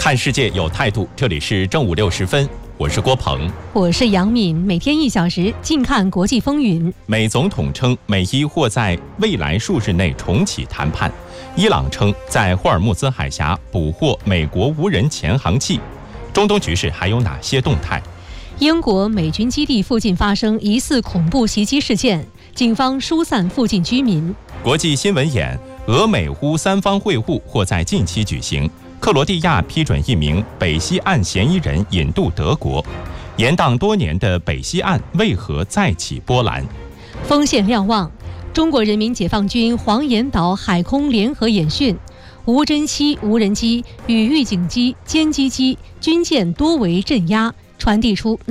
看世界有态度，这里是正午6时分，我是郭鹏， 我是杨敏。每天1小时，近看国际风云。 美总统称美伊或在未来数日内重启谈判。伊朗称在霍尔木兹海峡捕获美国无人潜航器。中东局势还有哪些动态？ 英国美军基地附近发生疑似恐怖袭击事件，警方疏散附近居民。 国际新闻眼：俄美乌三方会晤或在近期举行。克罗地亚批准一名北溪岸嫌疑人引渡德国。延宕多年的北溪岸为何再起波澜？ 锋线瞭望：中国人民解放军黄岩岛海空联合演训，无侦七无人机与预警机、歼击机、军舰多为镇压，传递出